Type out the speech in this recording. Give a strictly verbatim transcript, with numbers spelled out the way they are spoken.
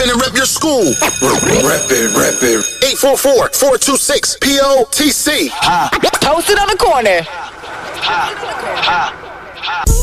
in and rep your school. Rep it, rep it. eight four four, four two six, P O T C. Post it on the corner. Ha. Ha. Ha.